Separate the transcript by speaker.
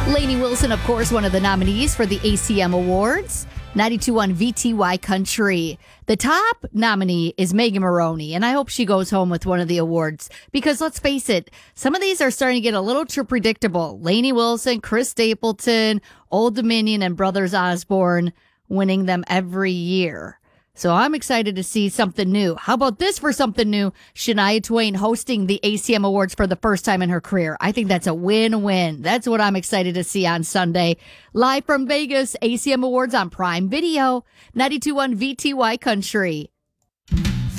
Speaker 1: Lainey Wilson, of course, one of the nominees for the ACM Awards. 92.1 VTY Country. The top nominee is Megan Moroney, and I hope she goes home with one of the awards because let's face it, some of these are starting to get a little too predictable. Lainey Wilson, Chris Stapleton, Old Dominion, and Brothers Osborne winning them every year. So I'm excited to see something new. How about this for something new? Shania Twain hosting the ACM Awards for the first time in her career. I think that's a win-win. That's what I'm excited to see on Sunday. Live from Vegas, ACM Awards on Prime Video, 92.1 VTY Country.